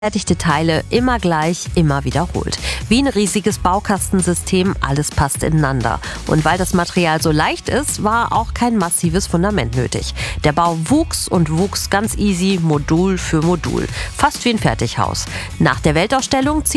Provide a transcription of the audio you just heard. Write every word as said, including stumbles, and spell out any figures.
Fertigte Teile immer gleich, immer wiederholt. Wie ein riesiges Baukastensystem, alles passt ineinander. Und weil das Material so leicht ist, war auch kein massives Fundament nötig. Der Bau wuchs und wuchs ganz easy, Modul für Modul. Fast wie ein Fertighaus. Nach der Weltausstellung